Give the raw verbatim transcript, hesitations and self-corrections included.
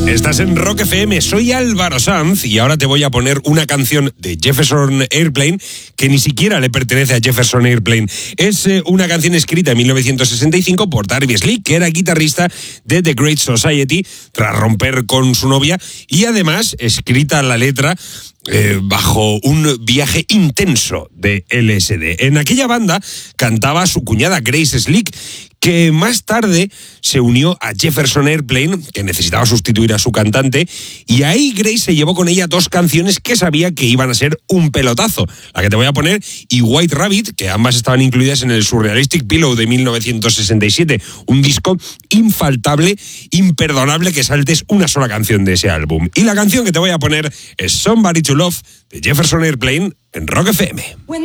Estás en Rock F M, soy Álvaro Sanz y ahora te voy a poner una canción de Jefferson Airplane que ni siquiera le pertenece a Jefferson Airplane. Es eh, una canción escrita en mil novecientos sesenta y cinco por Darby Slick, que era guitarrista de The Great Society tras romper con su novia, y además escrita la letra Eh, bajo un viaje intenso de L S D. En aquella banda cantaba su cuñada Grace Slick, que más tarde se unió a Jefferson Airplane, que necesitaba sustituir a su cantante, y ahí Grace se llevó con ella dos canciones que sabía que iban a ser un pelotazo, la que te voy a poner y White Rabbit, que ambas estaban incluidas en el Surrealistic Pillow de mil novecientos sesenta y siete, un disco infaltable, imperdonable que saltes una sola canción de ese álbum. Y la canción que te voy a poner es Somebody to Love de Jefferson Airplane en Rock F M.